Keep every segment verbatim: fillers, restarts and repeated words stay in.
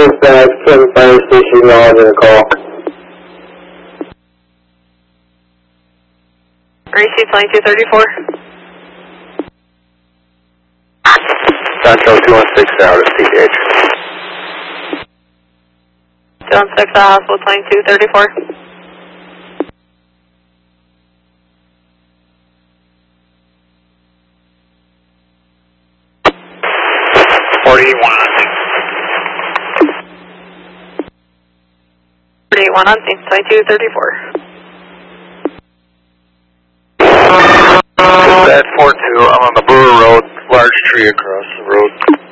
dispatch, Kim Fire Station, acknowledging the call. Gracie twenty-two thirty-four. Central two one six out of C T H. two one six at Hospital twenty-two thirty-four. forty-one on scene. forty-one on scene, twenty-two thirty-four. Bad four two, I'm on the Brewer Road, large tree across the road.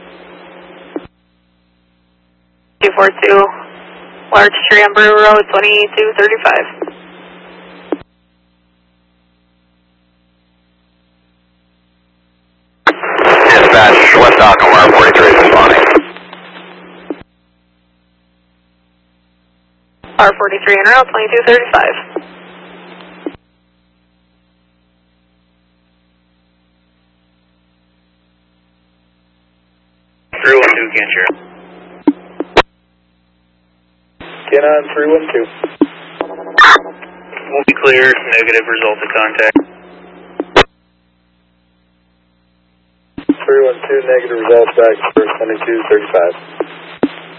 two four two, large tree on Brewer Road, twenty-two thirty-five. Dispatch, West Octomore, forty-three responding. R forty-three en route, twenty-two thirty-five. three one two, can't hear. Get on three one two. Will be clear, negative result of contact. three one two, negative result back for twenty-two thirty-five.